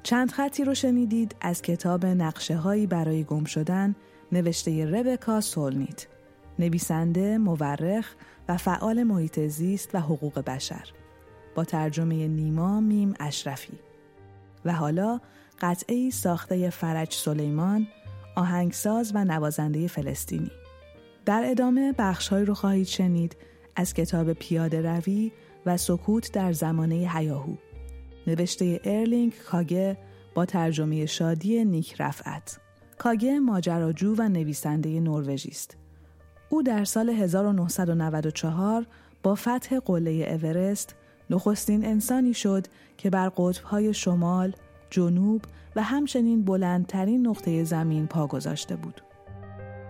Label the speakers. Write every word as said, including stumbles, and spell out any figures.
Speaker 1: چند خطی رو شنیدید از کتاب نقشه‌هایی برای گم شدن نوشته ربکا سولنیت، نویسنده، مورخ و فعال محیط زیست و حقوق بشر، با ترجمه نیما میم اشرفی. و حالا قطعه‌ای ساخته فرج سلیمان، آهنگساز و نوازنده فلسطینی. در ادامه بخش‌هایی رو خواهید شنید از کتاب پیاده روی و سکوت در زمانه هیاهو، نوشته ارلینگ کاگه با ترجمه شادی نیک رفعت. کاگه ماجراجو و نویسنده نروژی است. او در سال هزار و نهصد و نود و چهار با فتح قله اورست نخستین انسانی شد که بر قطب‌های شمال، جنوب و همچنین بلندترین نقطه زمین پا گذاشته بود.